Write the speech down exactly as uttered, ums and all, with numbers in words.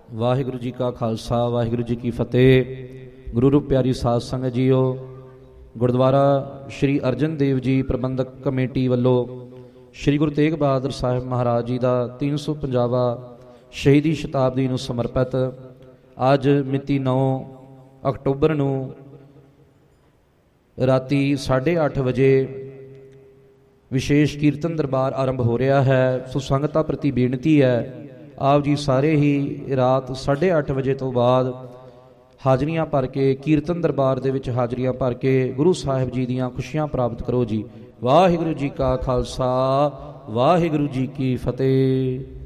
ਵਾਹਿਗੁਰੂ ਜੀ ਕਾ ਖਾਲਸਾ ਵਾਹਿਗੁਰੂ ਜੀ ਕੀ ਫਤਿਹ। ਗੁਰੂ ਰੂਪ ਪਿਆਰੀ ਸਾਧ ਸੰਗਤ ਜੀਓ, ਗੁਰਦੁਆਰਾ ਸ਼੍ਰੀ ਅਰਜਨ ਦੇਵ ਜੀ ਪ੍ਰਬੰਧਕ ਕਮੇਟੀ ਵੱਲੋਂ ਸ਼੍ਰੀ ਗੁਰੂ ਤੇਗ ਬਹਾਦਰ ਸਾਹਿਬ ਮਹਾਰਾਜ ਜੀ ਦਾ ਤਿੰਨ ਸੌ ਪੰਜਾਹਵਾਂ ਸ਼ਹੀਦੀ ਸ਼ਤਾਬਦੀ ਨੂੰ ਸਮਰਪਿਤ ਅੱਜ ਮਿਤੀ ਨੌ ਅਕਤੂਬਰ ਨੂੰ ਰਾਤੀ ਸਾਢੇ ਅੱਠ ਵਜੇ ਵਿਸ਼ੇਸ਼ ਕੀਰਤਨ ਦਰਬਾਰ ਆਰੰਭ ਹੋ ਰਿਹਾ ਹੈ। ਸੋ ਸੰਗਤਾਂ ਪ੍ਰਤੀ ਬੇਨਤੀ ਹੈ, ਆਪ ਜੀ ਸਾਰੇ ਹੀ ਰਾਤ ਸਾਢੇ ਅੱਠ ਵਜੇ ਤੋਂ ਬਾਅਦ ਹਾਜ਼ਰੀਆਂ ਭਰ ਕੇ ਕੀਰਤਨ ਦਰਬਾਰ ਦੇ ਵਿੱਚ ਹਾਜ਼ਰੀਆਂ ਭਰ ਕੇ ਗੁਰੂ ਸਾਹਿਬ ਜੀ ਦੀਆਂ ਖੁਸ਼ੀਆਂ ਪ੍ਰਾਪਤ ਕਰੋ ਜੀ। ਵਾਹਿਗੁਰੂ ਜੀ ਕਾ ਖਾਲਸਾ ਵਾਹਿਗੁਰੂ ਜੀ ਕੀ ਫਤਿਹ।